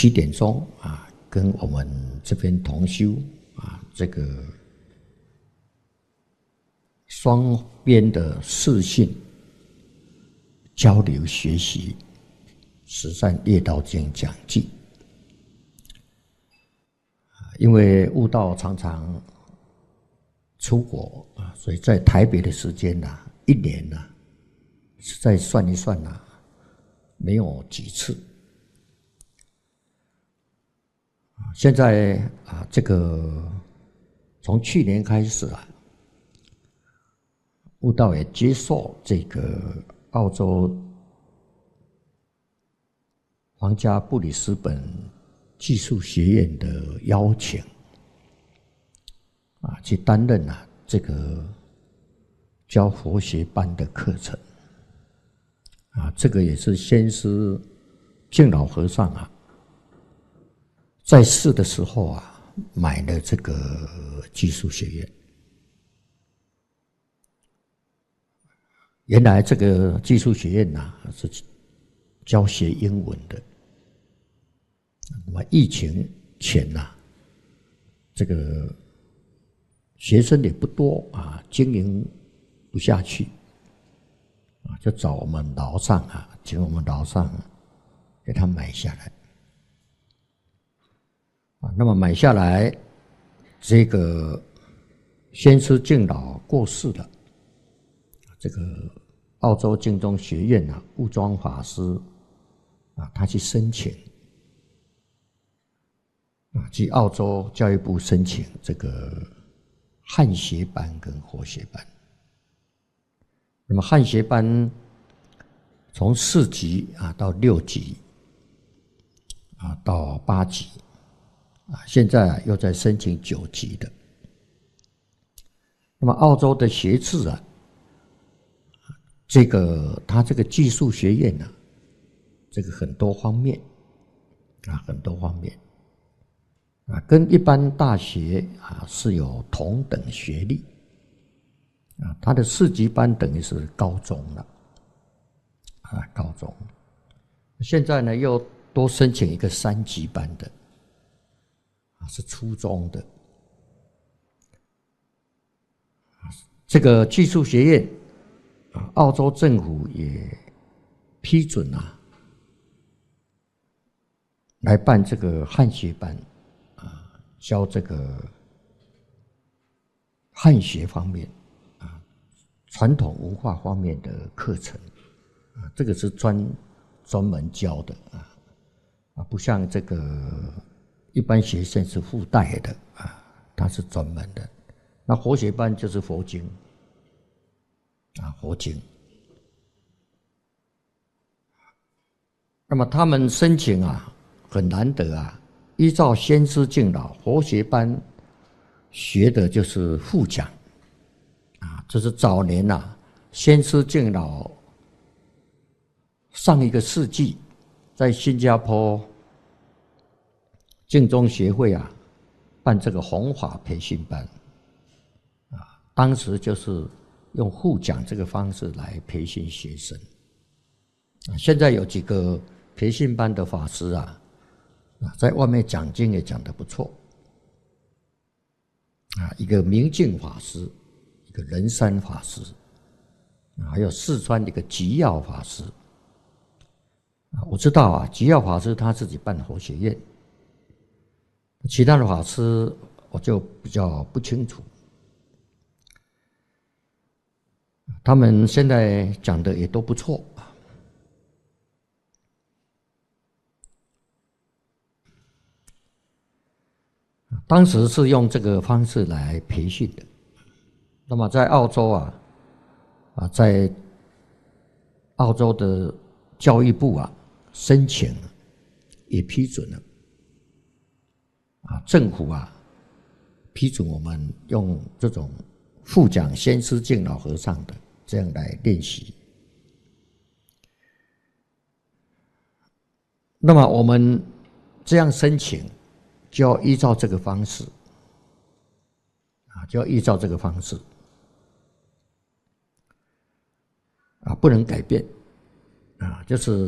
7点钟跟我们这边同修这个双边的视讯交流学习十善业道经讲记。因为悟道常常出国所以在台北的时间一年实在算一算没有几次。现在这个从去年开始悟道也接受这个澳洲皇家布里斯本技术学院的邀请去担任这个教佛学班的课程这个也是先师净老和尚在世的时候买了这个技术学院。原来这个技术学院是教学英文的，那么疫情前这个学生也不多经营不下去就找我们老上请我们老上给他买下来那么买下来，这个先师净老过世了，这个澳洲净宗学院悟庄法师他去申请去澳洲教育部申请这个汉学班跟佛学班。那么汉学班从4级到6级到8级现在又在申请9级的。那么澳洲的学制他这个技术学院这个很多方面很多方面跟一般大学是有同等学历他的4级班等于是高中了高中。现在呢又多申请一个3级班的是初中的。这个技术学院澳洲政府也批准来办这个汉学班教这个汉学方面传统文化方面的课程这个是专门教的不像这个一般学生是附带的它是专门的。那佛学班就是佛经佛经。那么他们申请很难得依照先师净老佛学班学的就是复讲这是早年先师净老上一个世纪在新加坡净宗学会办这个弘法培训班当时就是用复讲这个方式来培训学生现在有几个培训班的法师在外面讲经也讲得不错一个明镜法师，一个仁山法师还有四川的一个吉耀法师我知道吉耀法师他自己办佛学院，其他的法师我就比较不清楚。他们现在讲的也都不错当时是用这个方式来培训的。那么在澳洲在澳洲的教育部申请也批准了政府批准我们用这种复讲先师净老和尚的这样来练习。那么我们这样申请就要依照这个方式不能改变就是